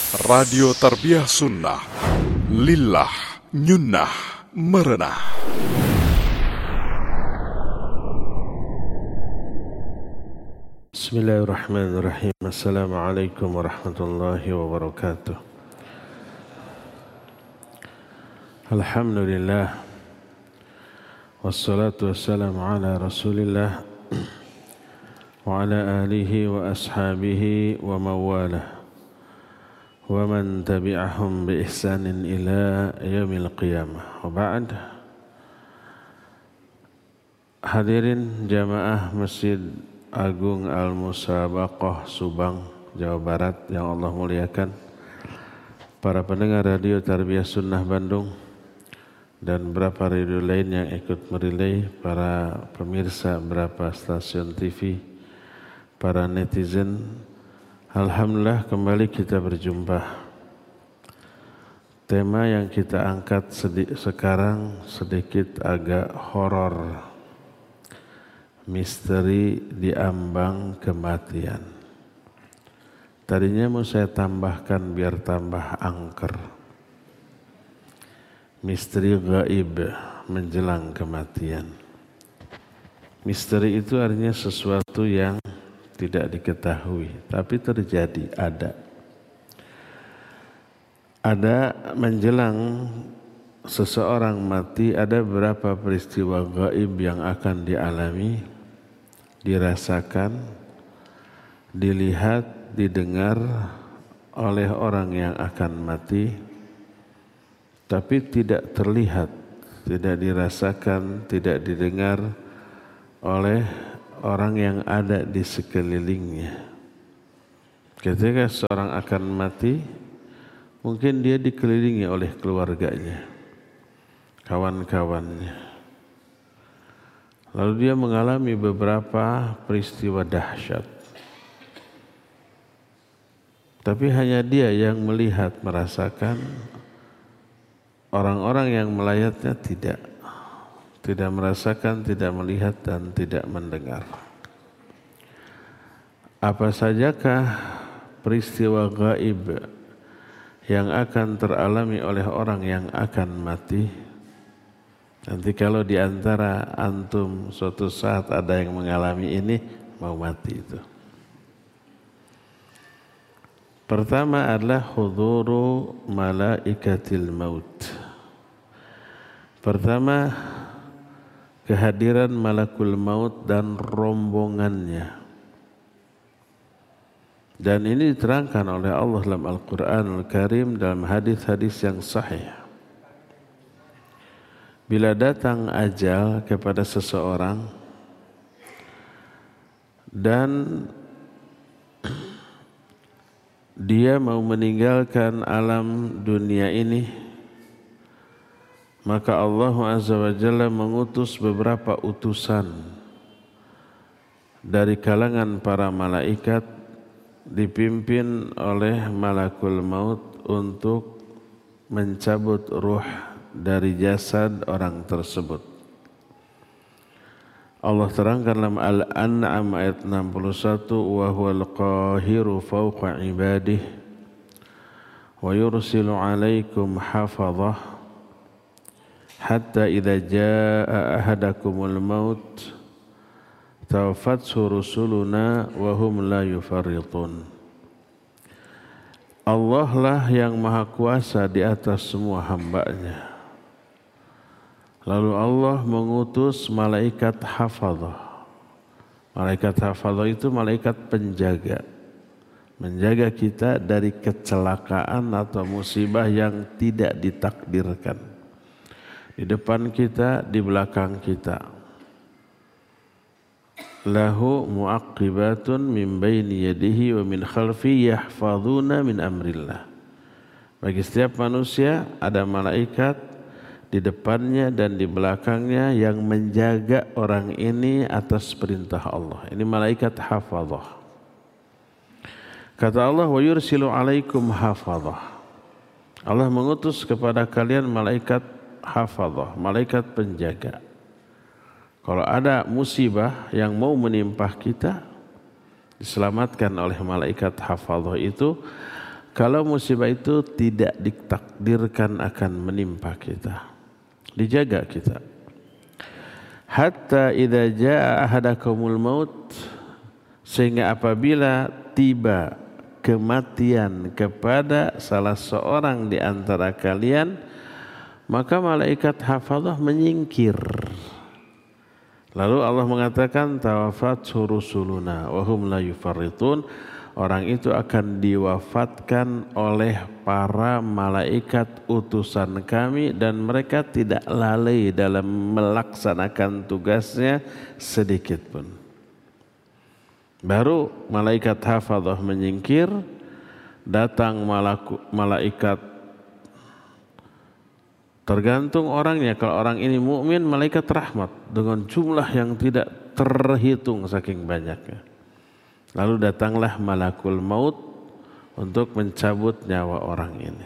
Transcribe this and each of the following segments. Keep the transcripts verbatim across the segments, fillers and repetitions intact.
Radio Tarbiyah Sunnah, Lillah, Nyunnah, Merenah. Bismillahirrahmanirrahim. Assalamualaikum warahmatullahi wabarakatuh. Alhamdulillah. Wassalatu wassalamu ala Rasulillah wa ala alihi wa ashabihi wa mawalah wa man tabi'ahum bi ihsanin ila yaumil qiyamah. Wa ba'd. Hadirin jamaah Masjid Agung Al-Musabaqah Subang, Jawa Barat yang Allah muliakan, para pendengar Radio Tarbiyah Sunnah Bandung dan beberapa radio lain yang ikut merilai, para pemirsa beberapa stasiun T V, para netizen. Alhamdulillah kembali kita berjumpa. Tema yang kita angkat sedi- sekarang sedikit agak horor. Misteri di ambang kematian. Tadinya mau saya tambahkan biar tambah angker. Misteri gaib menjelang kematian. Misteri itu artinya sesuatu yang tidak diketahui, tapi terjadi, ada. Ada menjelang seseorang mati, ada beberapa peristiwa gaib yang akan dialami, dirasakan, dilihat, didengar oleh orang yang akan mati, tapi tidak terlihat, tidak dirasakan, tidak didengar oleh orang yang ada di sekelilingnya. Ketika seorang akan mati, mungkin dia dikelilingi oleh keluarganya, kawan-kawannya. Lalu dia mengalami beberapa peristiwa dahsyat. Tapi hanya dia yang melihat, merasakan. Orang-orang yang melayatnya tidak. Tidak merasakan, tidak melihat, dan tidak mendengar. Apa sajakah peristiwa gaib yang akan teralami oleh orang yang akan mati? Nanti kalau di antara antum suatu saat ada yang mengalami ini, mau mati itu. Pertama adalah huduru malaikatil maut. Pertama, kehadiran malakul maut dan rombongannya. Dan ini diterangkan oleh Allah dalam Al-Quranul Karim dalam hadis-hadis yang sahih. Bila datang ajal kepada seseorang dan dia mau meninggalkan alam dunia ini, maka Allah Azza wa Jalla mengutus beberapa utusan dari kalangan para malaikat dipimpin oleh malakul maut untuk mencabut ruh dari jasad orang tersebut. Allah terangkan dalam Al-An'am ayat enam puluh satu, wa huwal qahiru fawqa ibadihi wa yursilu alaikum hafadhah hatta idza jaa ahadakumul maut tawaffathu rusuluna wa hum la yufarritun. Allah lah yang maha kuasa di atas semua hambanya. Lalu Allah mengutus malaikat hafadhah. Malaikat hafadhah itu malaikat penjaga, menjaga kita dari kecelakaan atau musibah yang tidak ditakdirkan. Di depan kita, di belakang kita. Lahu mu'aqibatun min baini yadihi wa min khalfi yahfadhuna min amrillah. Bagi setiap manusia ada malaikat di depannya dan di belakangnya yang menjaga orang ini atas perintah Allah. Ini malaikat hafadhah. Kata Allah, wa yursilu alaikum hafadhah. Allah mengutus kepada kalian malaikat hafadhah, malaikat penjaga. Kalau ada musibah yang mau menimpa kita, diselamatkan oleh malaikat hafadhah itu kalau musibah itu tidak ditakdirkan akan menimpa kita, dijaga kita. Hatta idza jaa ahadakumul maut, sehingga apabila tiba kematian kepada salah seorang di antara kalian, maka malaikat hafadzah menyingkir. Lalu Allah mengatakan tawafat rusuluna wa hum la yufarritun, orang itu akan diwafatkan oleh para malaikat utusan kami dan mereka tidak lalai dalam melaksanakan tugasnya sedikit pun. Baru malaikat hafadzah menyingkir, datang malaku, malaikat, tergantung orangnya. Kalau orang ini mukmin, malaikat rahmat dengan jumlah yang tidak terhitung saking banyaknya. Lalu datanglah malakul maut untuk mencabut nyawa orang ini.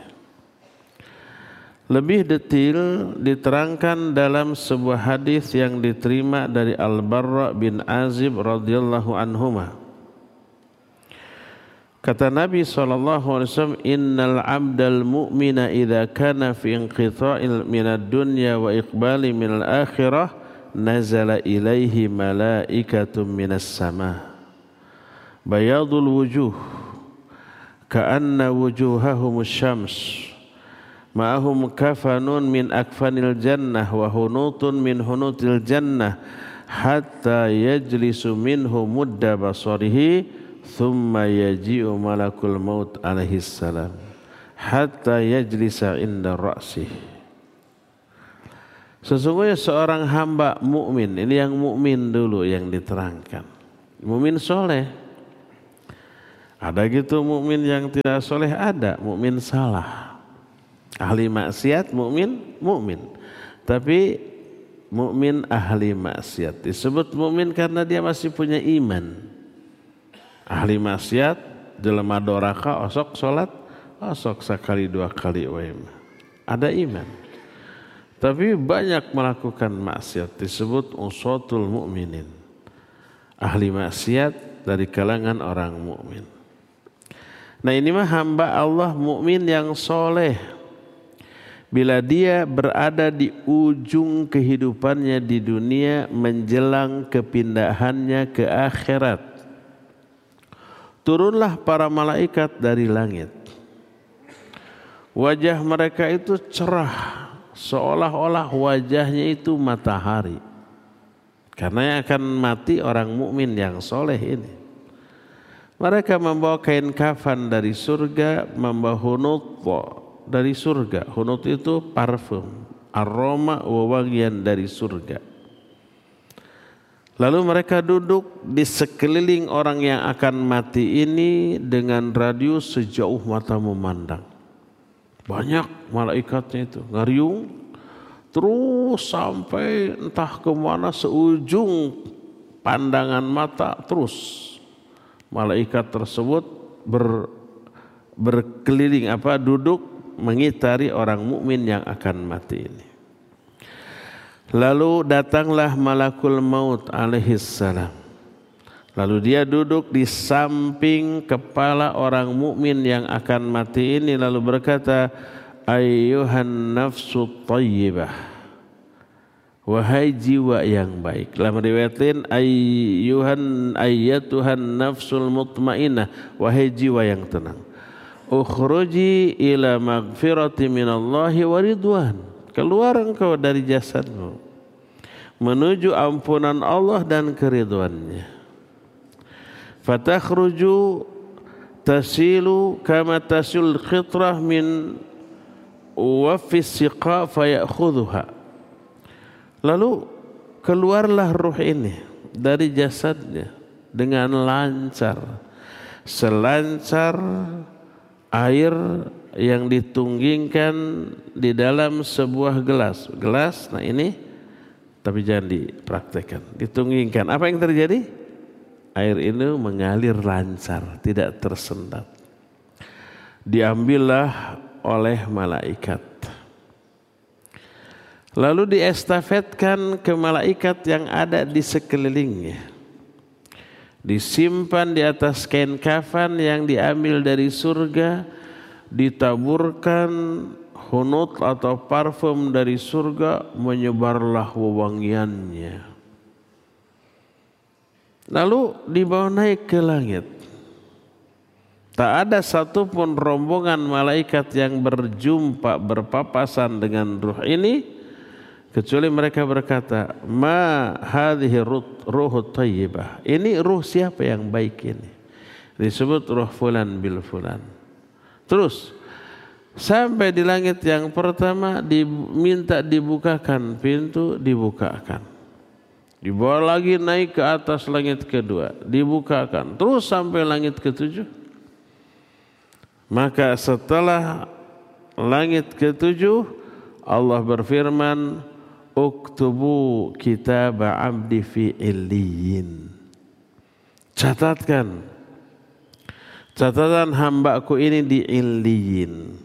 Lebih detail diterangkan dalam sebuah hadis yang diterima dari Al-Barra bin Azib radhiyallahu anhuma. Kata Nabi sallallahu alaihi wasallam, innal 'abdal mu'mina idza kana fi inqita'il minad dunya wa iqbali minal akhirah nazala ilaihi malaikatun minas sama bayadul wujuh ka'anna wujuhahum syams ma'ahum kafanun min akfanil jannah wa hunutun min hunutil jannah hatta yajlisu minhu mudda basarihi thumma yaji'u malakul maut alaihi salam hatta yajlisa inda ra'sih. Sesungguhnya seorang hamba mukmin, ini yang mukmin dulu yang diterangkan, mukmin soleh. Ada gitu mukmin yang tidak soleh, ada mukmin salah, ahli maksiat, mukmin mukmin. Tapi mukmin ahli maksiat disebut mukmin karena dia masih punya iman. Ahli maksiat jelema doraka osok salat osok sekali dua kali wae, ada iman tapi banyak melakukan maksiat disebut usatul mukminin, ahli maksiat dari kalangan orang mukmin. Nah ini mah hamba Allah mukmin yang soleh. Bila dia berada di ujung kehidupannya di dunia menjelang kepindahannya ke akhirat, turunlah para malaikat dari langit. Wajah mereka itu cerah, seolah-olah wajahnya itu matahari. Karena yang akan mati orang mukmin yang soleh ini. Mereka membawa kain kafan dari surga, membawa hunut dari surga. Hunut itu parfum, aroma wewangian dari surga. Lalu mereka duduk di sekeliling orang yang akan mati ini dengan radius sejauh mata memandang. Banyak malaikatnya itu ngariung terus sampai entah kemana seujung pandangan mata terus. Malaikat tersebut ber, berkeliling apa duduk mengitari orang mukmin yang akan mati ini. Lalu datanglah malakul maut alaihi salam. Lalu dia duduk di samping kepala orang mukmin yang akan mati ini lalu berkata, ayyuhan nafsu thayyibah, wahai jiwa yang baik. Dalam riwayat lain, ayyuhan ayyatuhan nafsul mutmainnah, wahai jiwa yang tenang. Ukhruji ila maghfirati minallahi wa ridwan, keluar engkau dari jasadmu menuju ampunan Allah dan keridhaannya. Fatakhruju tasilu kama tasul khitrah min wafis siqa fayakhudhuha. Lalu keluarlah ruh ini dari jasadnya dengan lancar, selancar air yang ditunggingkan di dalam sebuah gelas. Gelas, nah ini, tapi jangan dipraktekkan. Ditunggingkan, apa yang terjadi? Air ini mengalir lancar, tidak tersendat. Diambillah oleh malaikat. Lalu diestafetkan ke malaikat yang ada di sekelilingnya. Disimpan di atas kain kafan yang diambil dari surga. ditaburkan hunut atau parfum dari surga, menyebarlah wewangiannya. Lalu dibawa naik ke langit. Tak ada satupun rombongan malaikat yang berjumpa berpapasan dengan ruh ini kecuali mereka berkata, ma hadhihi ruhut thayyibah. Ini ruh siapa yang baik ini? Disebut ruh fulan bil fulan. Terus sampai di langit yang pertama diminta dibukakan pintu, dibukakan. Dibawa lagi naik ke atas langit kedua, dibukakan. Terus sampai langit ketujuh. Maka setelah langit ketujuh, Allah berfirman, uktubu kitab abdi fi illiyin. Catatkan catatan hambaku ini di illiyin.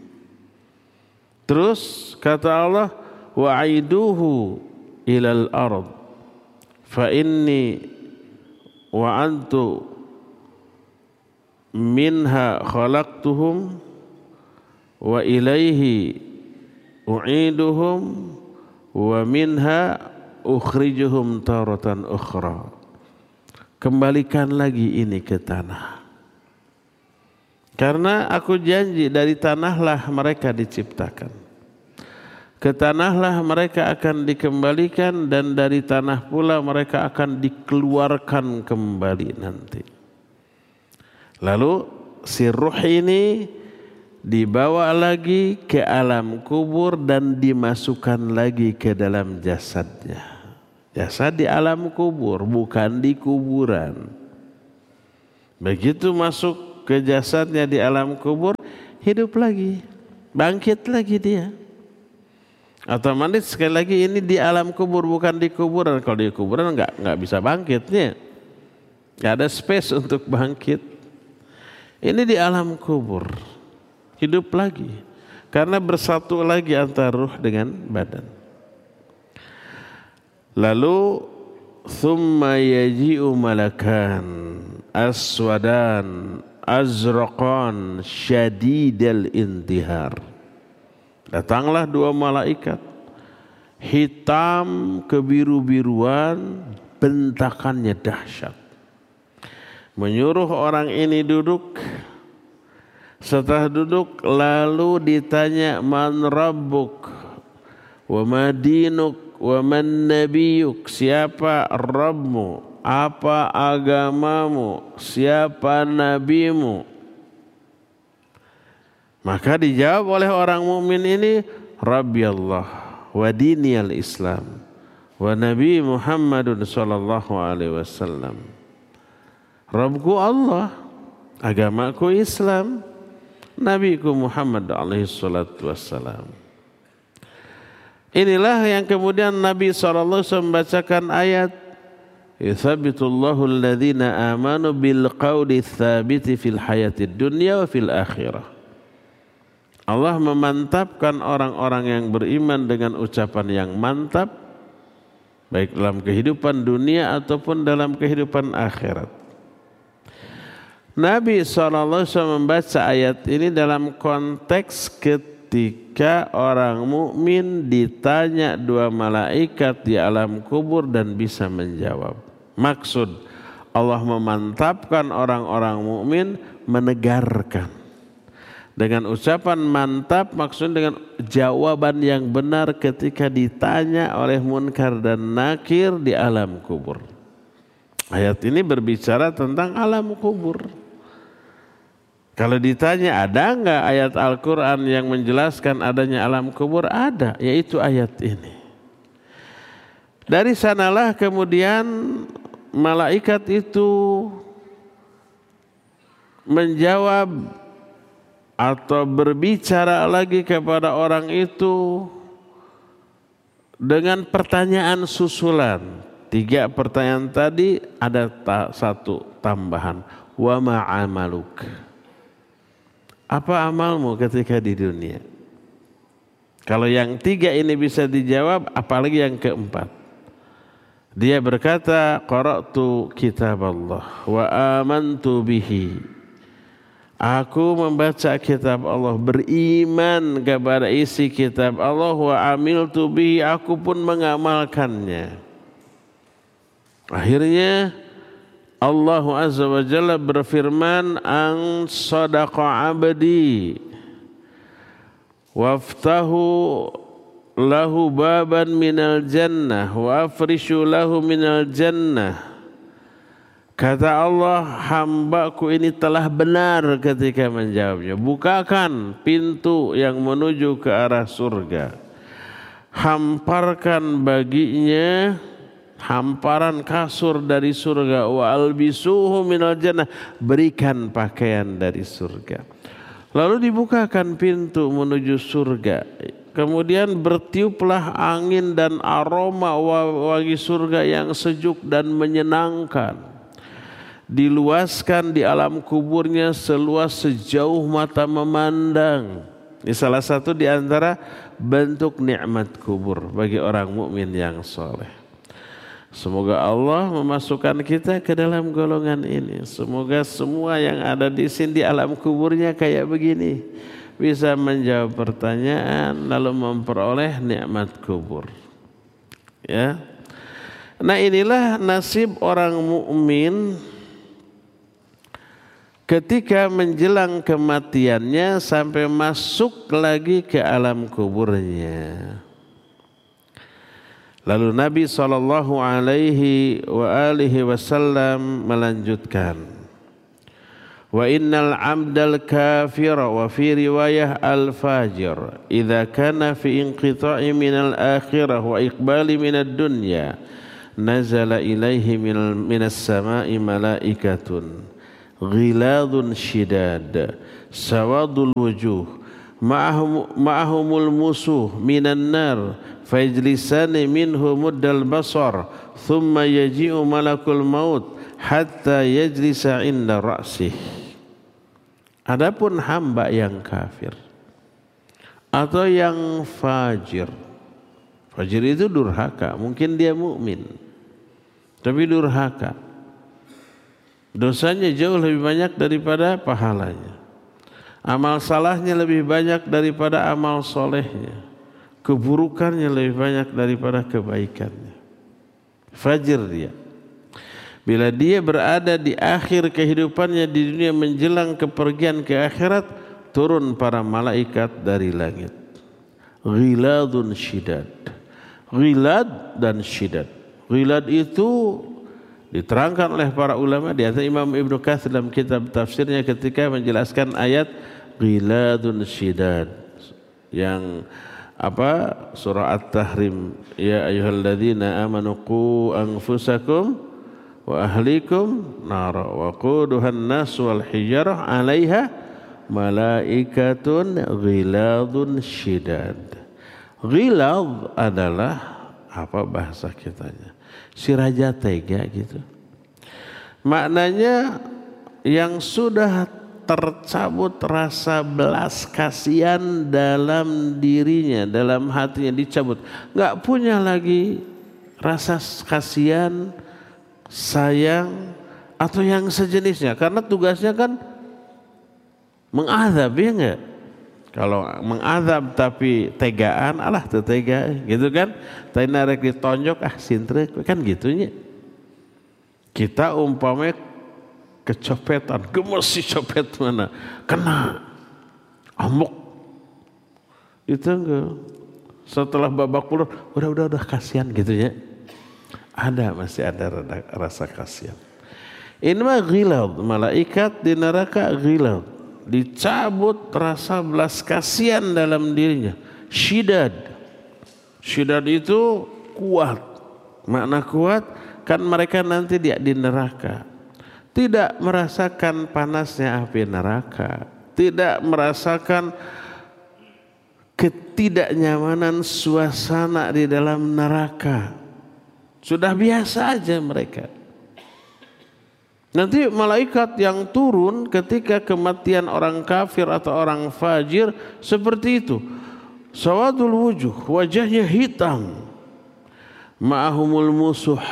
Terus kata Allah, wa'iduhu ilal ard fa inni wa antu minha khalaqtuhum wa ilaihi u'iduhum wa minha ukhrijuhum taratan ukhra. Kembalikan lagi ini ke tanah. Karena aku janji dari tanahlah mereka diciptakan. Ke tanahlah mereka akan dikembalikan dan dari tanah pula mereka akan dikeluarkan kembali nanti. Lalu si ruh ini dibawa lagi ke alam kubur dan dimasukkan lagi ke dalam jasadnya. Jasad di alam kubur, bukan di kuburan. Begitu masuk ke jasadnya di alam kubur, hidup lagi, bangkit lagi dia. Otomatis sekali lagi ini di alam kubur, bukan di kuburan. Kalau di kuburan nggak nggak bisa bangkitnya, nggak ada space untuk bangkit. Ini di alam kubur, hidup lagi, karena bersatu lagi antara ruh dengan badan. Lalu, thumma yaji'u malakan aswadan azraqan syadidal intihar. Datanglah dua malaikat, hitam kebiru-biruan, bentakannya dahsyat. Menyuruh orang ini duduk. Setelah duduk lalu ditanya, man rabbuk wa ma dinuk wa man nabiyuk. Siapa Rabbmu, apa agamamu, siapa nabimu? Maka dijawab oleh orang mukmin ini, Rabbi Allah wa diniyal Islam wa Nabi Muhammadun sallallahu alaihi wasallam. Rabbku Allah, agamaku Islam, Nabiku Muhammad alaihi salatu wassalam. Inilah yang kemudian Nabi sallallahu alaihi wasallam membacakan ayat, yuthabbitullahu alladhina amanu bil qawli tsabiti fil hayatid dunya wa fil akhirah. Allah memantapkan orang-orang yang beriman dengan ucapan yang mantap, baik dalam kehidupan dunia ataupun dalam kehidupan akhirat. Nabi shallallahu alaihi wasallam membaca ayat ini dalam konteks ketika orang mukmin ditanya dua malaikat di alam kubur dan bisa menjawab. Maksud Allah memantapkan orang-orang mukmin, menegarkan. Dengan ucapan mantap maksud dengan jawaban yang benar ketika ditanya oleh munkar dan nakir di alam kubur. Ayat ini berbicara tentang alam kubur. Kalau ditanya ada enggak ayat Al-Quran yang menjelaskan adanya alam kubur? Ada, yaitu ayat ini. Dari sanalah kemudian malaikat itu menjawab atau berbicara lagi kepada orang itu dengan pertanyaan susulan. Tiga pertanyaan tadi ada ta- satu tambahan. Wa ma'amaluk. Apa amalmu ketika di dunia? Kalau yang tiga ini bisa dijawab, apalagi yang keempat. Dia berkata, qara'tu kitab Allah wa amantu bihi. Aku membaca kitab Allah, beriman kepada isi kitab Allah, wa amiltu bihi, aku pun mengamalkannya. Akhirnya Allah Azza wa Jalla berfirman, an sadaqa abdi waftahu lahu baban minal jannah wa afrishu lahu minal jannah. Kata Allah, hambaku ini telah benar ketika menjawabnya. Bukakan pintu yang menuju ke arah surga. Hamparkan baginya hamparan kasur dari surga. Wa albisuhu minal jannah. Berikan pakaian dari surga. Lalu dibukakan pintu menuju surga. Kemudian bertiuplah angin dan aroma wangi surga yang sejuk dan menyenangkan. Diluaskan di alam kuburnya seluas sejauh mata memandang. Ini salah satu di antara bentuk nikmat kubur bagi orang mukmin yang soleh. Semoga Allah memasukkan kita ke dalam golongan ini. Semoga semua yang ada di sini di alam kuburnya kayak begini, bisa menjawab pertanyaan lalu memperoleh nikmat kubur. Ya. Nah, inilah nasib orang mukmin ketika menjelang kematiannya sampai masuk lagi ke alam kuburnya. Lalu Nabi sallallahu alaihi wa alihi wasallam melanjutkan, wa innal abdal kafira wa fi riwayah al fajir idza kana fi inqita'i minal akhirah wa iqbali minad dunya nazala ilaihi minas sama'i malaikatun ghiladun shidad sawadul wujuh ma'ahum ma'ahumul musuh minan nar fajlisani minhu muddal basar thumma yaji'u malakul maut hatta yajlisa inda ra'sih. Adapun hamba yang kafir atau yang fajir, fajir itu durhaka, mungkin dia mukmin tapi durhaka, dosanya jauh lebih banyak daripada pahalanya. Amal salahnya lebih banyak daripada amal solehnya. Keburukannya lebih banyak daripada kebaikannya. Fajir dia. Bila dia berada di akhir kehidupannya di dunia menjelang kepergian ke akhirat, turun para malaikat dari langit. Ghiladun syidad. Ghilad dan syidad. Ghilad itu diterangkan oleh para ulama, di antara Imam Ibnu Katsir dalam kitab tafsirnya ketika menjelaskan ayat ghiladun syidad yang apa, surah At-Tahrim, ya ayyuhalladzina amanu qu anfusakum wa ahlikum nara wa quduhan nas wal hijarah 'alaiha malaikatun ghiladun syidad. Ghilad adalah apa bahasa kitanya? Si raja tega gitu. Maknanya yang sudah tercabut rasa belas kasihan dalam dirinya, dalam hatinya dicabut. Gak punya lagi rasa kasihan, sayang atau yang sejenisnya. Karena tugasnya kan mengadab, ya enggak? Kalau mengadab tapi tegaan, alah tuh tega gitu kan. Tapi narek ditonjok, ah sintrek kan gitunya. Kita umpamanya kecopetan, gemes si copet mana, kena amuk. Itu enggak. Setelah babak belur, udah udah udah kasihan gitu ya. Ada masih ada rasa kasihan. Ini mah ghilad, malaikat di neraka ghilad. Dicabut rasa belas kasihan dalam dirinya. Syidad. Syidad itu kuat. Makna kuat kan mereka nanti di, di neraka. Tidak merasakan panasnya api neraka. Tidak merasakan ketidaknyamanan suasana di dalam neraka. Sudah biasa aja mereka. Nanti malaikat yang turun ketika kematian orang kafir atau orang fajir seperti itu. Sawadul wujuh, wajahnya hitam. Ma'ahumul musuh.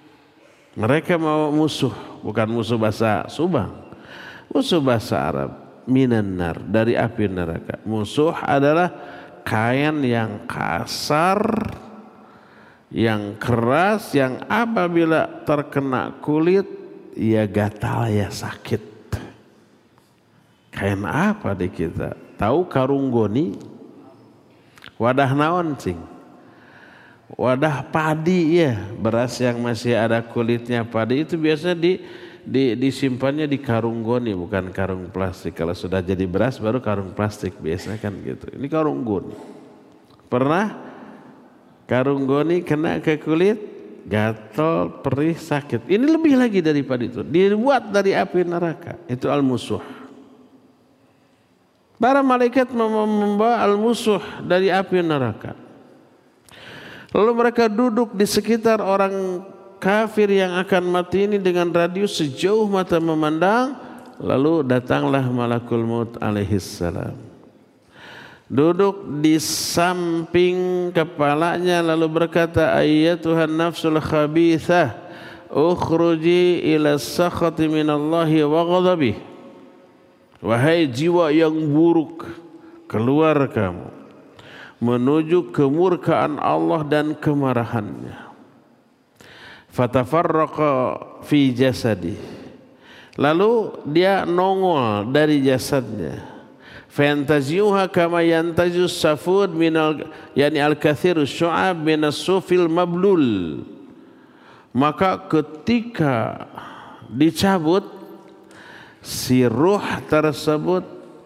Mereka mau musuh, bukan musuh bahasa Subang. Musuh bahasa Arab. minan nar, dari api neraka. Musuh adalah kain yang kasar, yang keras, yang apabila terkena kulit ya gatal, ya sakit. Kain apa di kita? Tahu karung goni? Wadah naon cing? Wadah padi ya, beras yang masih ada kulitnya padi itu biasanya di, di disimpannya di karung goni, bukan karung plastik. Kalau sudah jadi beras baru karung plastik biasanya kan gitu. Ini karung goni. Pernah karung goni kena ke kulit, gatal, perih, sakit. Ini lebih lagi daripada itu. Dibuat dari api neraka. Itu al-musuh. Para malaikat membawa al-musuh dari api neraka. Lalu mereka duduk di sekitar orang kafir yang akan mati ini dengan radius sejauh mata memandang. Lalu datanglah malakul maut alaihissalam. Duduk di samping kepalanya lalu berkata, ayyatuhan nafsul khabithah ukhruji ila sakhati minallahi wa ghadabih. Wahai jiwa yang buruk, keluar kamu menuju kemurkaan Allah dan kemarahannya. Fatafarraqa fi jasadi. Lalu dia nongol dari jasadnya. Fantaziuha kama yantazius safud minal yani al-kathir syu'ab minas sufil mablul. Maka ketika dicabut si ruh tersebut,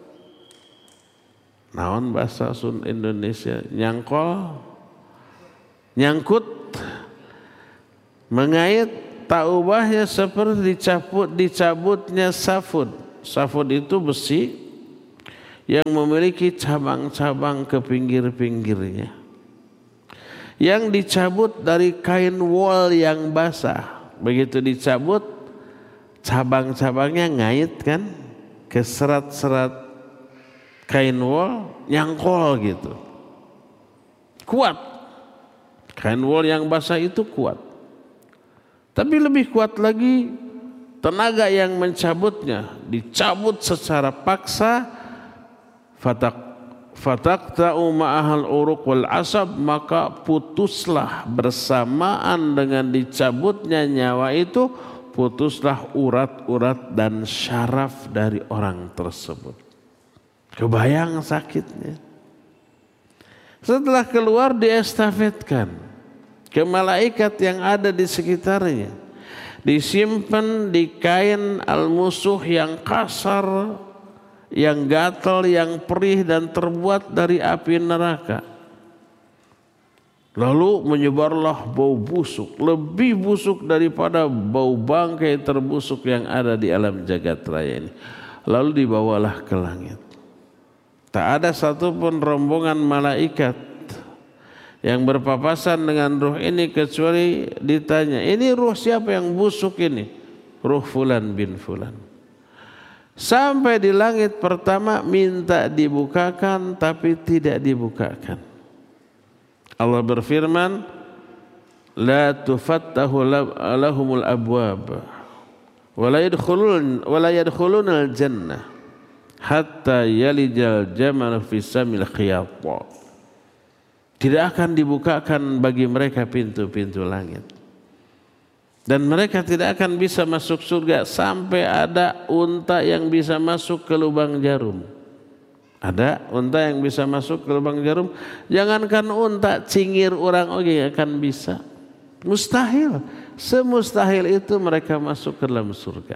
naon bahasa Sun Indonesia, nyangkol, nyangkut, mengait, tak ubahnya seperti dicabut dicabutnya safud. Safud itu besi yang memiliki cabang-cabang ke pinggir-pinggirnya, yang dicabut dari kain wol yang basah. Begitu dicabut, cabang-cabangnya ngait kan ke serat-serat kain wol, nyangkol gitu. Kuat. Kain wol yang basah itu kuat. Tapi lebih kuat lagi tenaga yang mencabutnya. Dicabut secara paksa. Fatak fatakta'u ma'ahal uruq wal asab, maka putuslah bersamaan dengan dicabutnya nyawa itu, putuslah urat-urat dan syaraf dari orang tersebut. Kebayang sakitnya. Setelah keluar diestafetkan ke malaikat yang ada di sekitarnya. Disimpan di kain al-musuh yang kasar, yang gatal, yang perih dan terbuat dari api neraka. Lalu menyebarlah bau busuk, lebih busuk daripada bau bangkai terbusuk yang ada di alam jagat raya ini. Lalu dibawalah ke langit. Tak ada satupun rombongan malaikat yang berpapasan dengan ruh ini kecuali ditanya, ini ruh siapa yang busuk ini? Ruh fulan bin fulan. Sampai di langit pertama minta dibukakan tapi tidak dibukakan. Allah berfirman, la tufattahu lahumul abwab wa la yadkhulun wa la yadkhulunal jannah hatta yalijal jamal fi samil khiyat. Tidak akan dibukakan bagi mereka pintu-pintu langit. Dan mereka tidak akan bisa masuk surga sampai ada unta yang bisa masuk ke lubang jarum. Ada unta yang bisa masuk ke lubang jarum. Jangankan unta, cingir orang oke akan bisa. Mustahil. Semustahil itu mereka masuk ke dalam surga.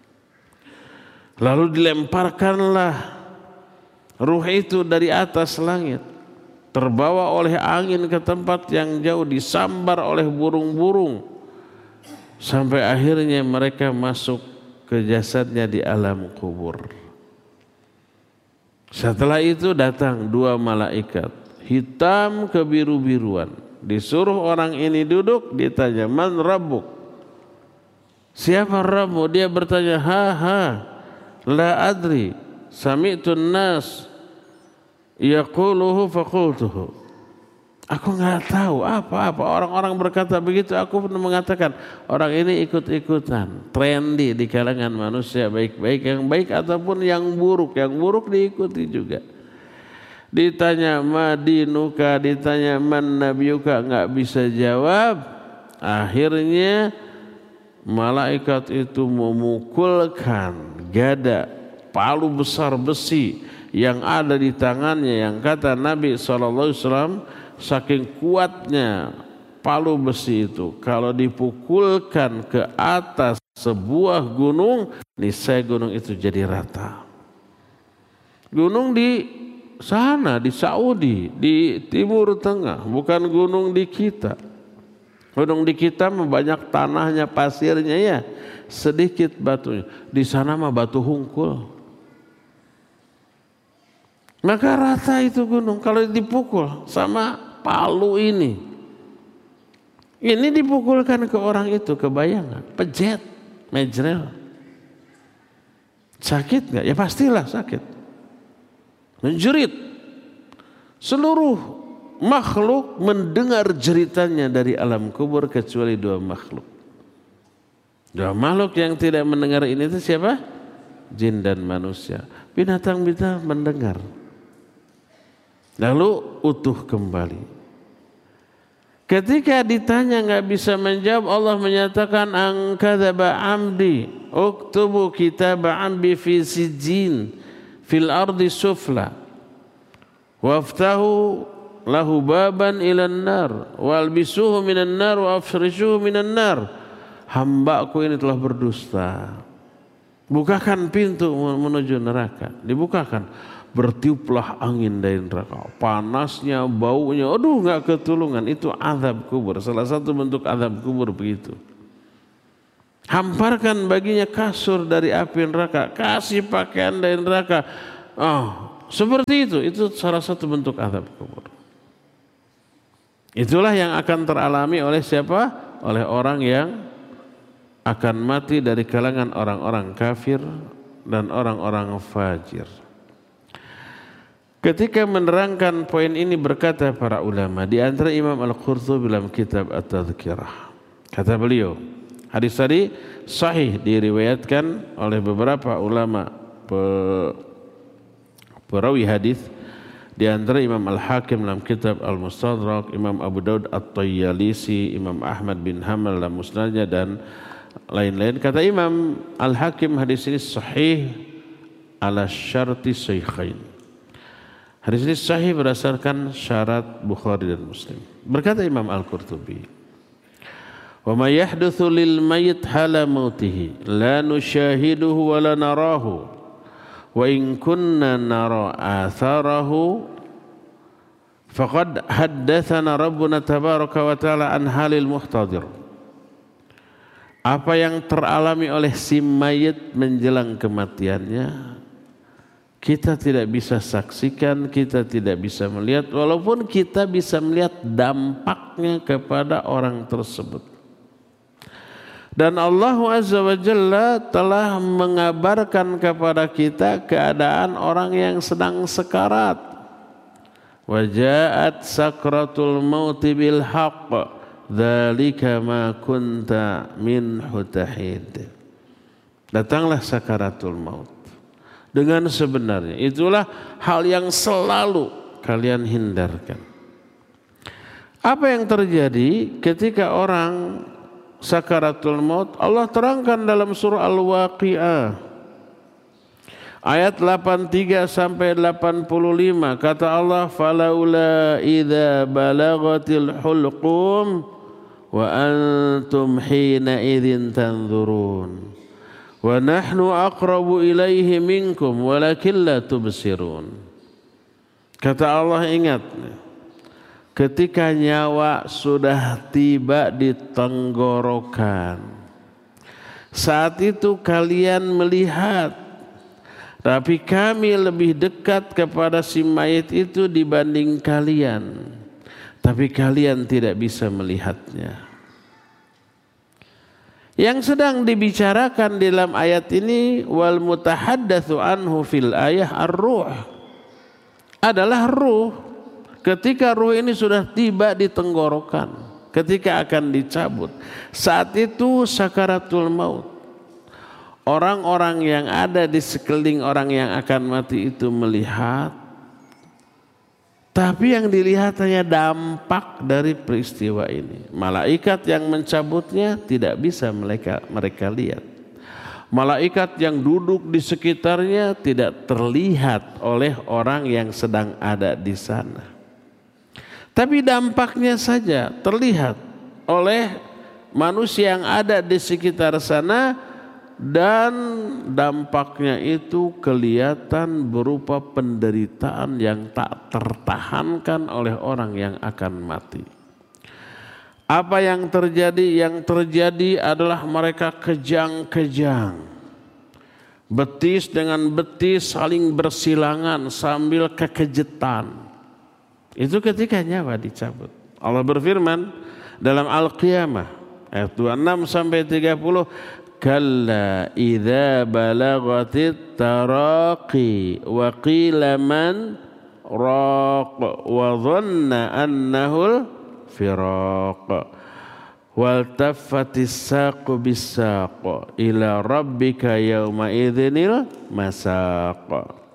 Lalu dilemparkanlah ruh itu dari atas langit. Terbawa oleh angin ke tempat yang jauh, disambar oleh burung-burung. Sampai akhirnya mereka masuk ke jasadnya di alam kubur. Setelah itu datang dua malaikat, hitam kebiru-biruan. Disuruh orang ini duduk, ditanya, man rabbuk? Siapa Rabbu? Dia bertanya, ha ha, la adri, sami'tun nas yaquluhu faqultuhu. Aku nggak tahu apa-apa. Orang-orang berkata begitu, aku pun mengatakan orang ini ikut-ikutan, trendy di kalangan manusia, baik-baik yang baik ataupun yang buruk, yang buruk diikuti juga. Ditanya madinuka, ditanya man nabiyuka, nggak bisa jawab. Akhirnya malaikat itu memukulkan gada palu besar besi yang ada di tangannya, yang kata Nabi shallallahu alaihi wasallam saking kuatnya palu besi itu, kalau dipukulkan ke atas sebuah gunung, niscaya gunung itu jadi rata. Gunung di sana, di Saudi, di Timur Tengah, bukan gunung di kita. Gunung di kita banyak tanahnya, pasirnya ya, sedikit batunya. Di sana mah batu hungkul. Maka rata itu gunung kalau dipukul sama palu ini. Ini dipukulkan ke orang itu, kebayang gak? Pejet, mejrel. Sakit gak? Ya pastilah sakit. Menjerit. Seluruh makhluk mendengar jeritannya dari alam kubur kecuali dua makhluk. Dua makhluk yang tidak mendengar ini itu siapa? Jin dan manusia. Binatang-binatang mendengar. Lalu utuh kembali. Ketika ditanya nggak bisa menjawab, Allah menyatakan angkadzaba amdi uktubu kitaba ambi fi sijin fil ardi sufla waftahu lahu baban ilan nar walbisuhu minan nar wa afrishuhu minan nar. Hambaku ini telah berdusta, bukakan pintu menuju neraka. Dibukakan, bertiuplah angin dari neraka, panasnya, baunya, aduh nggak ketulungan. Itu azab kubur, salah satu bentuk azab kubur begitu. Hamparkan baginya kasur dari api neraka, kasih pakaian dari neraka. Oh, seperti itu, itu salah satu bentuk azab kubur. Itulah yang akan teralami oleh siapa? Oleh orang yang akan mati dari kalangan orang-orang kafir dan orang-orang fajir. Ketika menerangkan poin ini berkata para ulama, di antara Imam Al-Qurtubi dalam kitab At-Tadhkirah, kata beliau, hadis tadi sahih diriwayatkan oleh beberapa ulama perawi hadis, di antara Imam Al-Hakim dalam kitab Al-Mustadrak, Imam Abu Daud At-Tayyalisi, Imam Ahmad bin Hanbal dalam musnadnya dan lain-lain. Kata Imam Al-Hakim, hadis ini sahih ala syarti shaykhain. Hadis ini sahih berdasarkan syarat Bukhari dan Muslim. Berkata Imam Al-Qurtubi, "Wa ma yahdutsu lil mayyit hala mautihi la nusyahiduhu wa la narahu wa in kunna nara atharahu faqad haddatsana Rabbuna tabaraka wa ta'ala an halil muhtadir." Apa yang teralami oleh si mayit menjelang kematiannya kita tidak bisa saksikan, kita tidak bisa melihat, walaupun kita bisa melihat dampaknya kepada orang tersebut. Dan Allah Azza wa Jalla telah mengabarkan kepada kita keadaan orang yang sedang sekarat. Wa ja'at sakratul mauti bil haqq, dzalika ma kunta minhu tahid. Datanglah sakaratul maut dengan sebenarnya. Itulah hal yang selalu kalian hindarkan. Apa yang terjadi ketika orang sakaratul maut? Allah terangkan dalam surah Al-Waqi'ah ayat delapan puluh tiga sampai delapan puluh lima. Kata Allah, falaula idza balagatil hulqum wa antum hina idzin tanzurun wa nahnu aqrabu ilaihi minkum walakin la tubsirun. Kata Allah, ingat ketika nyawa sudah tiba di tenggorokan, saat itu kalian melihat, tapi kami lebih dekat kepada si mayit itu dibanding kalian, tapi kalian tidak bisa melihatnya. Yang sedang dibicarakan dalam ayat ini, wal mutahaddatsu anhu fil ayah ar-ruh, adalah ruh. ketika ruh ini sudah tiba di tenggorokan, ketika akan dicabut, saat itu sakaratul maut. Orang-orang yang ada di sekeliling orang yang akan mati itu melihat, tapi yang dilihat hanya dampak dari peristiwa ini. Malaikat yang mencabutnya tidak bisa mereka mereka lihat. Malaikat yang duduk di sekitarnya tidak terlihat oleh orang yang sedang ada di sana. Tapi dampaknya saja terlihat oleh manusia yang ada di sekitar sana, dan dampaknya itu kelihatan berupa penderitaan yang tak tertahankan oleh orang yang akan mati. Apa yang terjadi? Yang terjadi adalah mereka kejang-kejang. Betis dengan betis saling bersilangan sambil kekejetan. Itu ketika nyawa dicabut. Allah berfirman dalam Al-Qiyamah ayat dua puluh enam sampai tiga puluh, kalla idza balagatit taraqi wa qila man raq wa dhanna annahul firaq wal taffatis saqu bis-saq ila rabbika yauma idzinil masaq.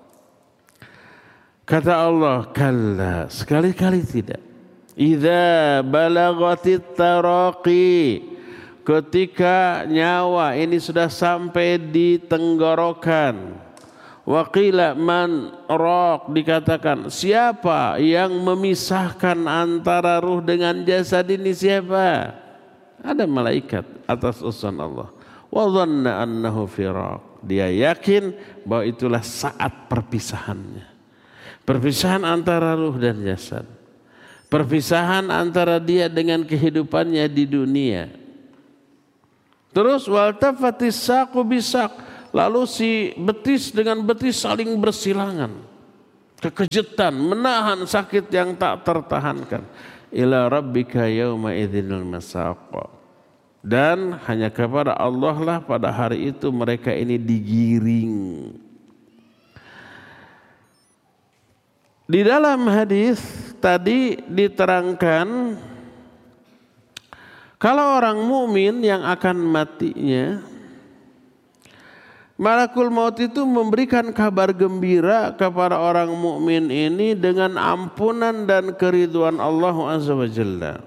Kata Allah, kalla, sekali-kali tidak. Idza balagatit taraqi, ketika nyawa ini sudah sampai di tenggorokan. Waqila man raq, dikatakan siapa yang memisahkan antara ruh dengan jasad ini, siapa? Ada malaikat atas urusan Allah. Wa dhanna annahu firaq, dia yakin bahwa itulah saat perpisahannya. Perpisahan antara ruh dan jasad. Perpisahan antara dia dengan kehidupannya di dunia. Terus wal tafatis saqu bisaq, lalu si betis dengan betis saling bersilangan, kekejutan, menahan sakit yang tak tertahankan. Ila rabbika yauma idzinil masaq, dan hanya kepada Allah lah pada hari itu mereka ini digiring. Di dalam hadis tadi diterangkan, kalau orang mukmin yang akan matinya, Malakul Maut itu memberikan kabar gembira kepada orang mukmin ini dengan ampunan dan keridhaan Allah Azza wa Jalla.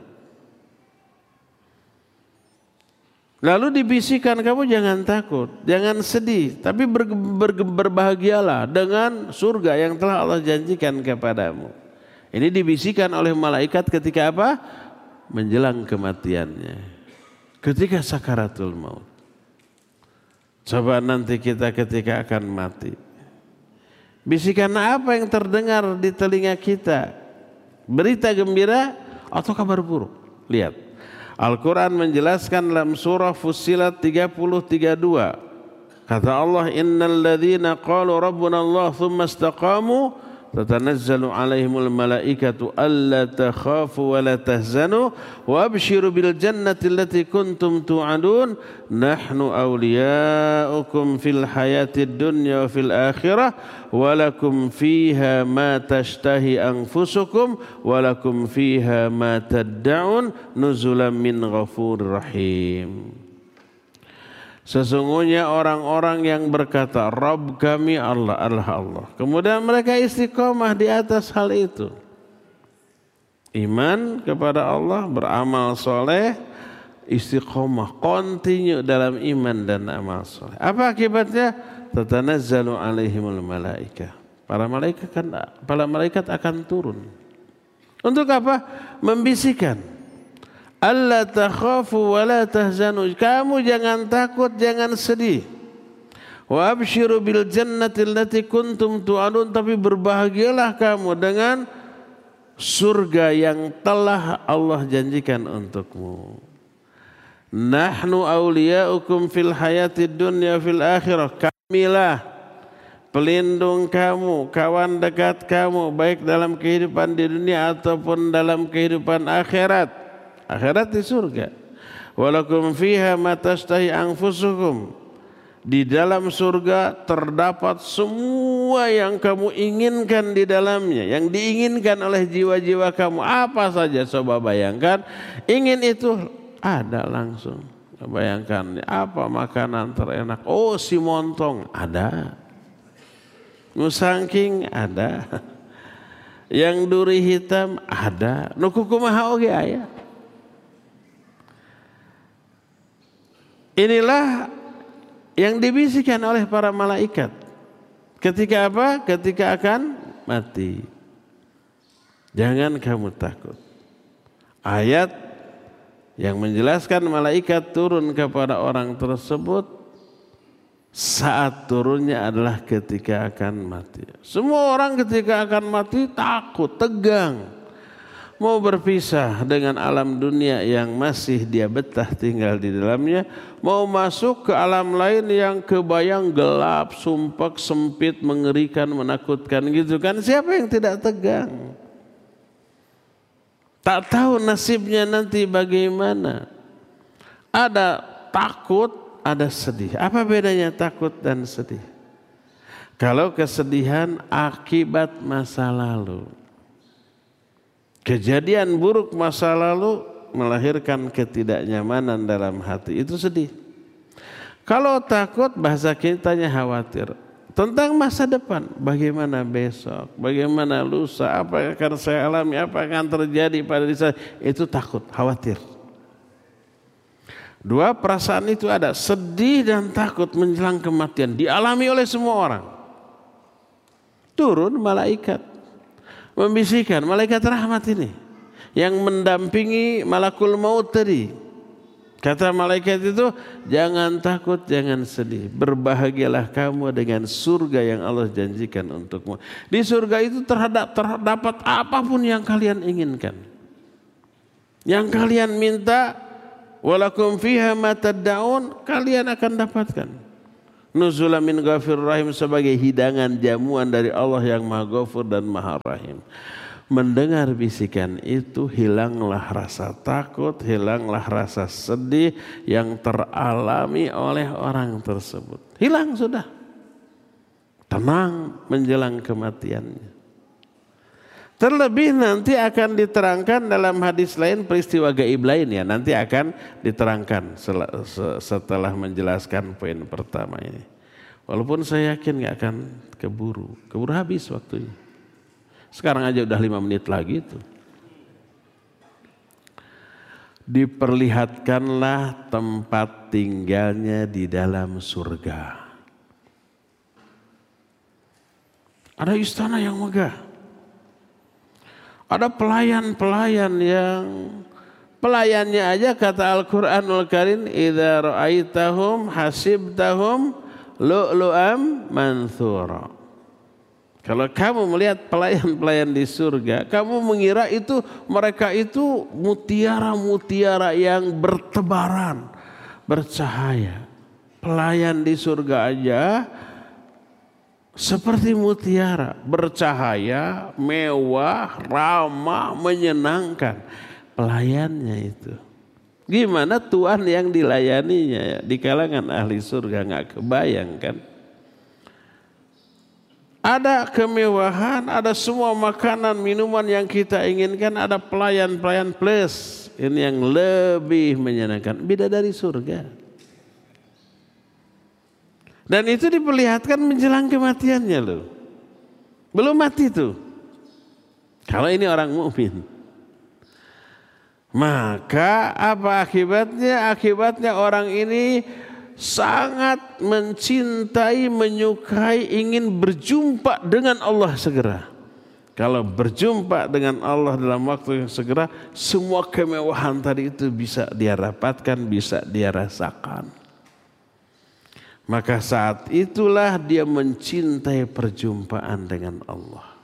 Lalu dibisikkan, kamu jangan takut, jangan sedih, tapi ber, ber, berbahagialah dengan surga yang telah Allah janjikan kepadamu. Ini dibisikkan oleh malaikat ketika apa? Menjelang kematiannya, ketika sakaratul maut. Coba nanti kita ketika akan mati, bisikan apa yang terdengar di telinga kita? Berita gembira atau kabar buruk? Lihat, Al-Quran menjelaskan dalam surah Fussilat tiga puluh tiga puluh dua. Kata Allah, innal ladzina qalu rabbuna Allah thumma istaqamu tatanazzalu alaihimul malaikatu alla takhafu wa la tahzanu wa abshiru bil jannati allati kuntum tu'adun nahnu awliya'ukum fil hayatid dunya wa fil akhirah wa lakum fiha ma tashtahi anfusukum wa lakum fiha ma tad'un nuzulan min ghafurir rahim. Sesungguhnya orang-orang yang berkata Rabb kami Allah adalah Allah, kemudian mereka istiqomah di atas hal itu, iman kepada Allah, beramal soleh, istiqomah, continue dalam iman dan amal soleh. Apa akibatnya? Tatanazzalu alaihimul malaikah, para malaikat akan, para malaikat akan turun. Untuk apa? Membisikkan, alla takhafu wa la tahzanu, kamu jangan takut, jangan sedih. Wa abshiru bil jannati allati kuntum tu'adun, tapi berbahagialah kamu dengan surga yang telah Allah janjikan untukmu. Nahnu awliya'ukum fil hayatid dunya fil akhirah, kamilah pelindung kamu, kawan dekat kamu, baik dalam kehidupan di dunia ataupun dalam kehidupan akhirat. Akhirat di surga. Walakum fiha ma tashtahi anfusukum, Di dalam surga terdapat semua yang kamu inginkan di dalamnya, yang diinginkan oleh jiwa-jiwa kamu. Apa saja coba bayangkan, ingin itu ada langsung. Bayangkan apa makanan terenak? Oh, si montong ada, nusangking ada, yang duri hitam ada, nu kumaha oge aya. Inilah yang dibisikkan oleh para malaikat ketika apa? Ketika akan mati. Jangan kamu takut. Ayat yang menjelaskan malaikat turun kepada orang tersebut saat turunnya adalah ketika akan mati. Semua orang ketika akan mati takut, tegang, mau berpisah dengan alam dunia yang masih dia betah tinggal di dalamnya, mau masuk ke alam lain yang kebayang gelap, sumpek, sempit, mengerikan, menakutkan gitu kan. Siapa yang tidak tegang? Tak tahu nasibnya nanti bagaimana. Ada takut, ada sedih. Apa bedanya takut dan sedih? Kalau kesedihan akibat masa lalu, kejadian buruk masa lalu melahirkan ketidaknyamanan dalam hati, itu sedih. Kalau takut, bahasa kitanya khawatir tentang masa depan, bagaimana besok, bagaimana lusa, apa yang akan saya alami, apa yang akan terjadi pada diri saya, itu takut, khawatir. Dua perasaan itu ada, sedih dan takut menjelang kematian, dialami oleh semua orang. Turun malaikat membisikkan, malaikat rahmat ini yang mendampingi malakul maut tadi. Kata malaikat itu, jangan takut, jangan sedih. Berbahagialah kamu dengan surga yang Allah janjikan untukmu. Di surga itu terhadap, terdapat apapun yang kalian inginkan. Yang kalian minta, walakum fiha ma tad'un, kalian akan dapatkan. Nuzulan min ghafurur rahim, sebagai hidangan jamuan dari Allah yang Maha Ghafur dan Maha Rahim. Mendengar bisikan itu, hilanglah rasa takut, hilanglah rasa sedih yang teralami oleh orang tersebut. Hilang sudah. Tenang menjelang kematiannya. Terlebih nanti akan diterangkan dalam hadis lain peristiwa gaib lain ya. Nanti akan diterangkan setelah menjelaskan poin pertama ini. Walaupun saya yakin gak akan keburu. Keburu habis waktunya. Sekarang aja udah lima menit lagi tuh. Diperlihatkanlah tempat tinggalnya di dalam surga. Ada istana yang megah. Ada pelayan-pelayan yang pelayannya aja kata Al-Qur'anul Karim, idza ra'aitahum hasibtahum lu'lu'am manthura. Kalau kamu melihat pelayan-pelayan di surga, kamu mengira itu mereka itu mutiara-mutiara yang bertebaran, bercahaya. Pelayan di surga aja seperti mutiara, bercahaya, mewah, ramah, menyenangkan. Pelayannya itu. Gimana Tuhan yang dilayaninya ya? Di kalangan ahli surga nggak kebayang kan? Ada kemewahan, ada semua makanan, minuman yang kita inginkan, ada pelayan-pelayan plus. Ini yang lebih menyenangkan, bidadari surga. Dan itu diperlihatkan menjelang kematiannya loh. Belum mati tuh. Kalau ini orang mukmin. Maka apa akibatnya? Akibatnya orang ini sangat mencintai, menyukai, ingin berjumpa dengan Allah segera. Kalau berjumpa dengan Allah dalam waktu yang segera, semua kemewahan tadi itu bisa dia dapatkan, bisa dia rasakan. Maka saat itulah dia mencintai perjumpaan dengan Allah.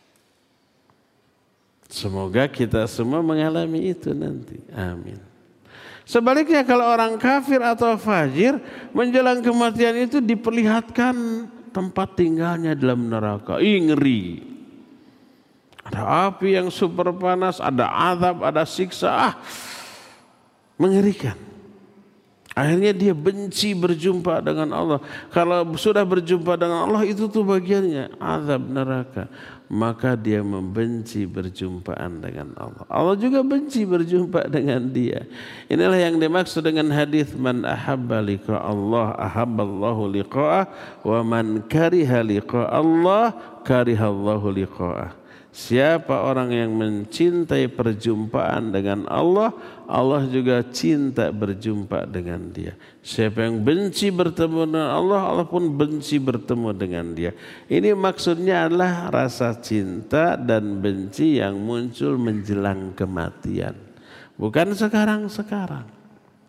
Semoga kita semua mengalami itu nanti. Amin. Sebaliknya kalau orang kafir atau fajir menjelang kematian itu diperlihatkan tempat tinggalnya dalam neraka. Ih, ngeri. Ada api yang super panas, ada azab, ada siksa. Ah, mengerikan. Akhirnya dia benci berjumpa dengan Allah. Kalau sudah berjumpa dengan Allah itu tuh bagiannya azab neraka. Maka dia membenci berjumpaan dengan Allah. Allah juga benci berjumpa dengan dia. Inilah yang dimaksud dengan hadis man ahabba liqa Allah ahabballahu liqa'ah wa man kariha liqa Allah karihallahu liqa'ah. Siapa orang yang mencintai perjumpaan dengan Allah, Allah juga cinta berjumpa dengan dia. Siapa yang benci bertemu dengan Allah, Allah pun benci bertemu dengan dia. Ini maksudnya adalah rasa cinta dan benci yang muncul menjelang kematian. Bukan sekarang-sekarang.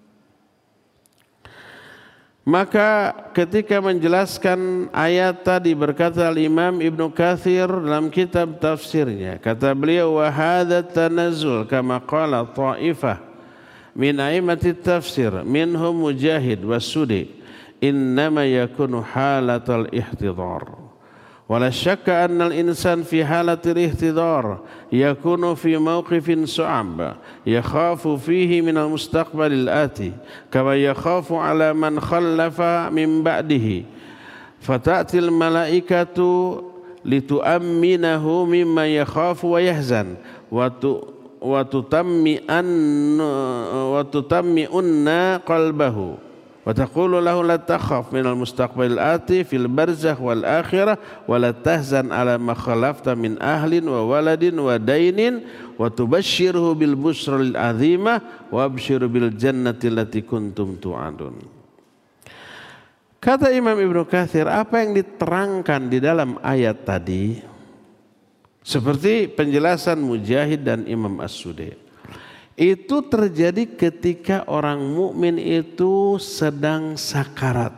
Maka ketika menjelaskan ayat tadi berkata Imam Ibnu Katsir dalam kitab tafsirnya, kata beliau wa hadza tanazzul kama qala ta'ifah min a'immati tafsir minhum Mujahid was-Sudi innama yakunu halatal ihtidhar. ولا شك أن الإنسان في حالة الاحتضار يكون في موقف صعب يخاف فيه من المستقبل الآتي كما يخاف على من خلف من بعده فتأتي الملائكة لتؤمنه مما يخاف ويحزن وتطمئن وتطمئن قلبه وتقول له لا تخف من المستقبل الآتي في البرزخ والآخرة ولا تحزن على ما خلفت من أهل وولد ودين وتبشره بالبشرى العظيمة وابشر بالجنة التي كنتم توعدون. Kata Imam Ibnu Katsir, apa yang diterangkan di dalam ayat tadi seperti penjelasan Mujahid dan Imam As-Sudi, itu terjadi ketika orang mukmin itu sedang sakarat.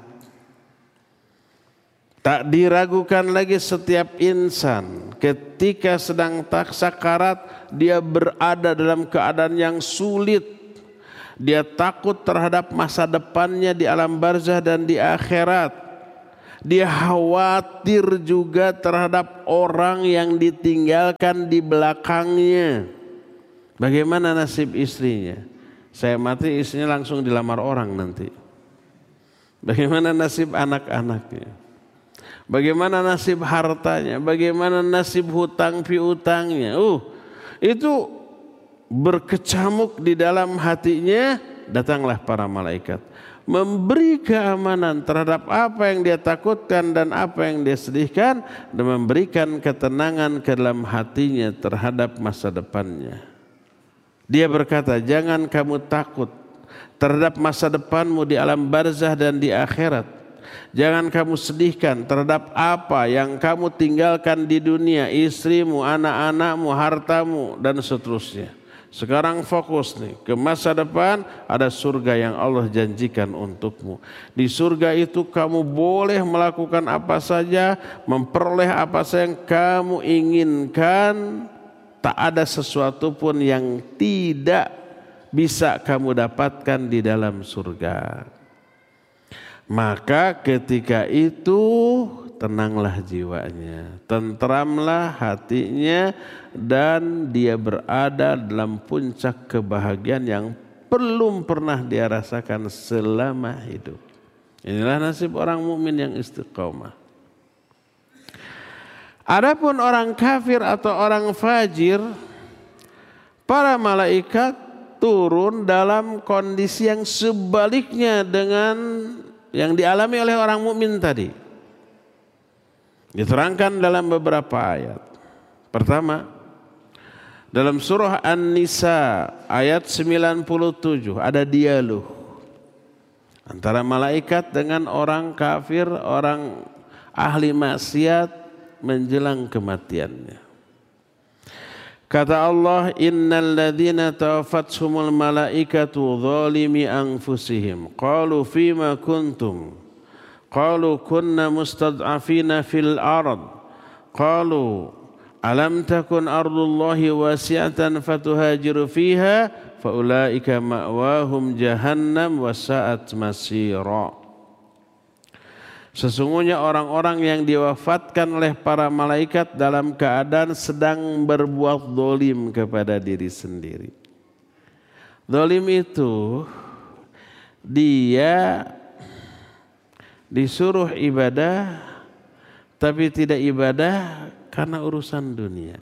Tak diragukan lagi setiap insan ketika sedang tak sakarat dia berada dalam keadaan yang sulit. Dia takut terhadap masa depannya di alam barzah dan di akhirat. Dia khawatir juga terhadap orang yang ditinggalkan di belakangnya. Bagaimana nasib istrinya? Saya mati istrinya langsung dilamar orang nanti. Bagaimana nasib anak-anaknya? Bagaimana nasib hartanya? Bagaimana nasib hutang piutangnya? Uh, itu berkecamuk di dalam hatinya. Datanglah para malaikat memberi keamanan terhadap apa yang dia takutkan dan apa yang dia sedihkan dan memberikan ketenangan ke dalam hatinya terhadap masa depannya. Dia berkata, jangan kamu takut terhadap masa depanmu di alam barzah dan di akhirat. Jangan kamu sedihkan terhadap apa yang kamu tinggalkan di dunia, istrimu, anak-anakmu, hartamu, dan seterusnya. Sekarang fokus nih ke masa depan, ada surga yang Allah janjikan untukmu. Di surga itu kamu boleh melakukan apa saja, memperoleh apa saja yang kamu inginkan. Tak ada sesuatu pun yang tidak bisa kamu dapatkan di dalam surga. Maka ketika itu tenanglah jiwanya, tentramlah hatinya, dan dia berada dalam puncak kebahagiaan yang belum pernah dia rasakan selama hidup. Inilah nasib orang mukmin yang istiqomah. Adapun orang kafir atau orang fajir, para malaikat turun dalam kondisi yang sebaliknya dengan yang dialami oleh orang mukmin tadi. Diterangkan dalam beberapa ayat. Pertama, dalam surah An-Nisa ayat sembilan puluh tujuh ada dialog antara malaikat dengan orang kafir, orang ahli maksiat menjelang kematiannya. Kata Allah, innal ladzina tawaffatuhumul malaikatu zalimi anfusihim qalu fima kuntum qalu kunna mustad'afina fil ard qalu alam takun ardullahi wasi'atan fatuhajiru fiha faulaika ma'wahum jahannam wa sa'at masira. Sesungguhnya orang-orang yang diwafatkan oleh para malaikat dalam keadaan sedang berbuat zalim kepada diri sendiri. Zalim itu dia disuruh ibadah tapi tidak ibadah karena urusan dunia.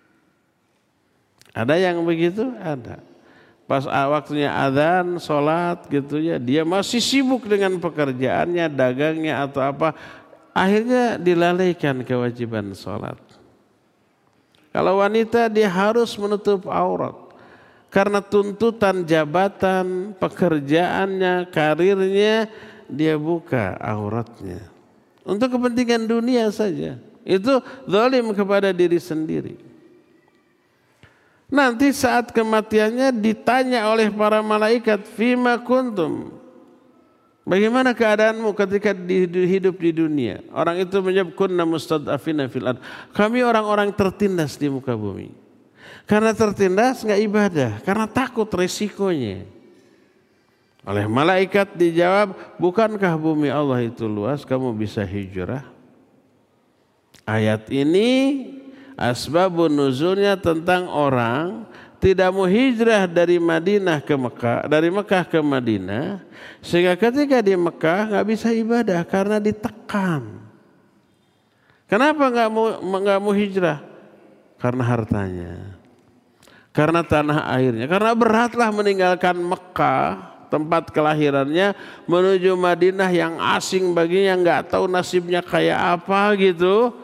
Ada yang begitu? Ada. Pas waktunya azan, sholat gitu ya, dia masih sibuk dengan pekerjaannya, dagangnya atau apa, akhirnya dilalaikan kewajiban sholat. Kalau wanita dia harus menutup aurat karena tuntutan jabatan, pekerjaannya, karirnya, dia buka auratnya untuk kepentingan dunia saja. Itu zalim kepada diri sendiri. Nanti saat kematiannya ditanya oleh para malaikat, fima kuntum, bagaimana keadaanmu ketika hidup di dunia? Orang itu menjawab, kunna mustad'afina fil ard, kami orang-orang tertindas di muka bumi. Karena tertindas nggak ibadah, karena takut resikonya. Oleh malaikat dijawab, bukankah bumi Allah itu luas, kamu bisa hijrah? Ayat ini asbabun nuzulnya tentang orang tidak mau hijrah dari Madinah ke Mekah, dari Mekah ke Madinah, sehingga ketika di Mekah nggak bisa ibadah karena ditekan. Kenapa nggak mau nggak mau hijrah? Karena hartanya, karena tanah airnya, karena beratlah meninggalkan Mekah tempat kelahirannya menuju Madinah yang asing baginya, nggak tahu nasibnya kayak apa gitu.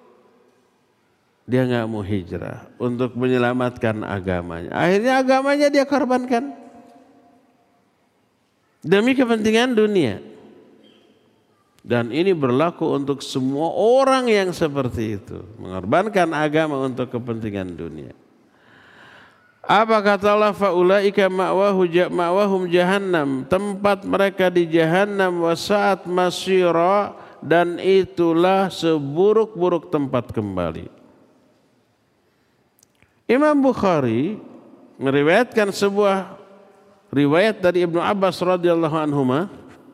Dia nggak mau hijrah untuk menyelamatkan agamanya. Akhirnya agamanya dia korbankan demi kepentingan dunia. Dan ini berlaku untuk semua orang yang seperti itu, mengorbankan agama untuk kepentingan dunia. Apa kata Allah? Faulaika ma'wahum jahannam, tempat mereka di jahannam, wasaat masyira, dan itulah seburuk-buruk tempat kembali. Imam Bukhari meriwayatkan sebuah riwayat dari Ibnu Abbas radhiyallahu anhuma.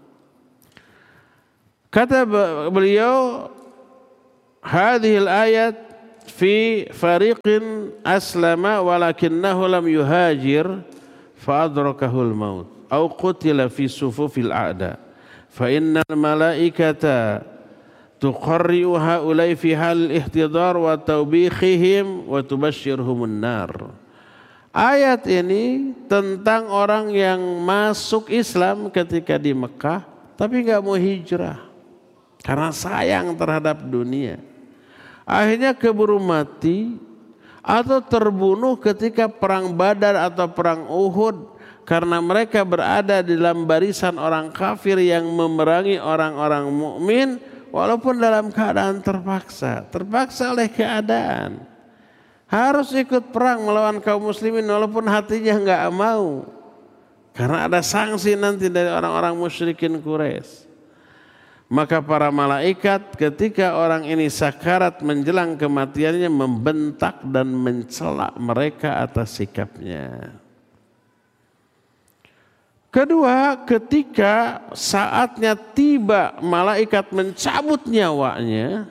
Kata beliau, hadhil ayat fi fariqin aslama walakinnahu lam yuhajir fa adrakahul maut au qutila fi sufufil a'da fa innal malaikata tuqarri'u haulai fi hal ihtidar wa tawbikhihim wa tubashshirhumun nar. Ayat ini tentang orang yang masuk Islam ketika di Mekah tapi enggak mau hijrah karena sayang terhadap dunia. Akhirnya keburu mati atau terbunuh ketika perang Badar atau perang Uhud karena mereka berada di dalam barisan orang kafir yang memerangi orang-orang mukmin. Walaupun dalam keadaan terpaksa, terpaksa oleh keadaan. Harus ikut perang melawan kaum muslimin walaupun hatinya enggak mau. Karena ada sanksi nanti dari orang-orang musyrikin Quraisy. Maka para malaikat ketika orang ini sakarat menjelang kematiannya membentak dan mencela mereka atas sikapnya. Kedua, ketika saatnya tiba malaikat mencabut nyawanya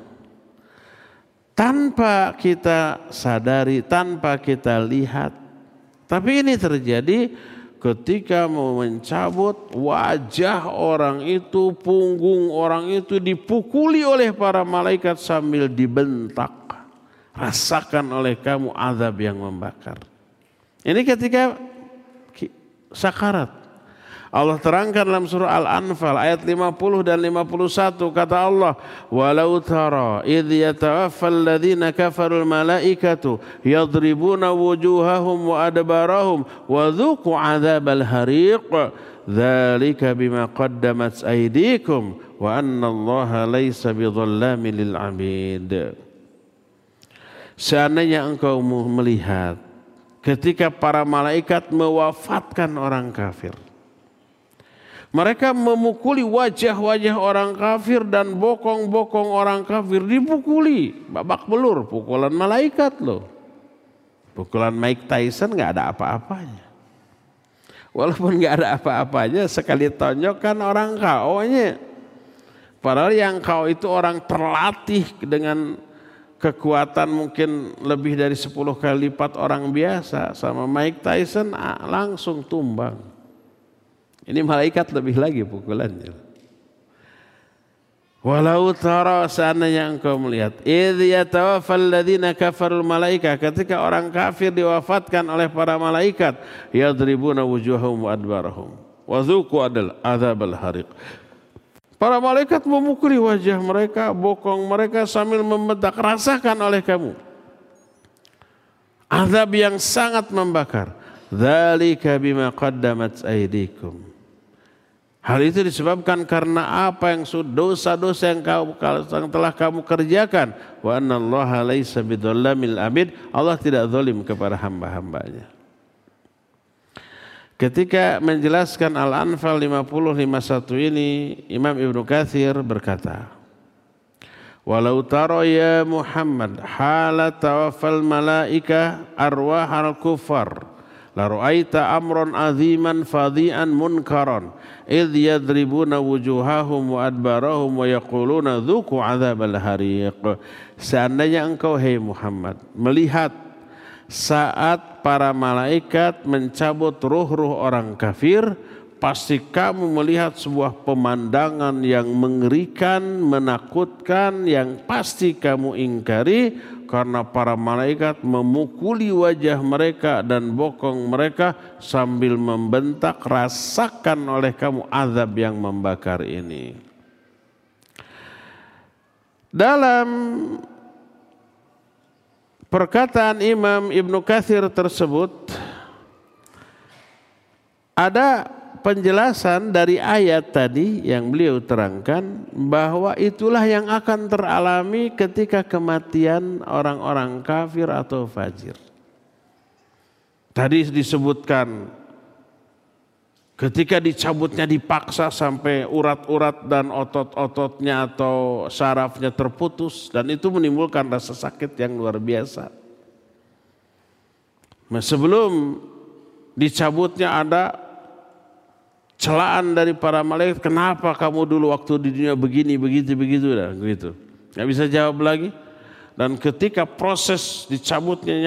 tanpa kita sadari, tanpa kita lihat. Tapi ini terjadi ketika mau mencabut, wajah orang itu, punggung orang itu dipukuli oleh para malaikat sambil dibentak. Rasakan oleh kamu azab yang membakar. Ini ketika sakarat. Allah terangkan dalam surah Al-Anfal ayat lima puluh dan lima puluh satu, kata Allah, walau tara idh yatawaffal ladzina kafarul malaikatu yadribuna wujuhahum wa adbarahum wa dhuqu adzabal hariq dzalika bima qaddamat aydikum wa anna Allaha laisa bidzallamin lil 'abid. Seandainya engkau melihat ketika para malaikat mewafatkan orang kafir, mereka memukuli wajah-wajah orang kafir dan bokong-bokong orang kafir dipukuli. Babak belur, pukulan malaikat loh. Pukulan Mike Tyson gak ada apa-apanya. Walaupun gak ada apa-apanya, sekali tonjok kan orang K O-nya. Padahal yang K O itu orang terlatih dengan kekuatan mungkin lebih dari sepuluh kali lipat orang biasa. Sama Mike Tyson langsung tumbang. Ini malaikat lebih lagi pukulannya. Walau tara, seandainya engkau melihat, idh yatawaffal ladzina kafarul malaika, ketika orang kafir diwafatkan oleh para malaikat, yadribuna wujuhahum wa adbarahum wa dzuqu adzabal hariq. Para malaikat memukuli wajah mereka, bokong mereka sambil membentak, rasakan oleh kamu azab yang sangat membakar. Dzalika bima qaddamat aydikum. Hal itu disebabkan karena apa yang dosa-dosa yang, kau, yang telah kamu kerjakan. Wa annallaha laisa bidzallamil abid. Allah tidak zalim kepada hamba-hambanya. Ketika menjelaskan Al-Anfal lima puluh lima puluh satu ini, Imam Ibnu Katsir berkata, walau tara ya Muhammad hala tawaffal malaika arwahal kufar la ra'aita amran aziman fadhi'an munkaran idh yadribuna wujuhahum wa adbarahum wa yaquluna dzuqu adzabal hariq. Seandainya engkau hai Muhammad melihat saat para malaikat mencabut ruh-ruh orang kafir, pasti kamu melihat sebuah pemandangan yang mengerikan, menakutkan, yang pasti kamu ingkari, karena para malaikat memukuli wajah mereka dan bokong mereka sambil membentak, rasakan oleh kamu azab yang membakar ini. Dalam perkataan Imam Ibnu Katsir tersebut ada penjelasan dari ayat tadi yang beliau terangkan bahwa itulah yang akan teralami ketika kematian orang-orang kafir atau fajir. Tadi disebutkan ketika dicabutnya dipaksa sampai urat-urat dan otot-ototnya atau sarafnya terputus dan itu menimbulkan rasa sakit yang luar biasa. Nah, sebelum dicabutnya ada celaan dari para malaikat, kenapa kamu dulu waktu di dunia begini, begitu, begitu, dan begitu. Nggak bisa jawab lagi. Dan ketika proses dicabutnya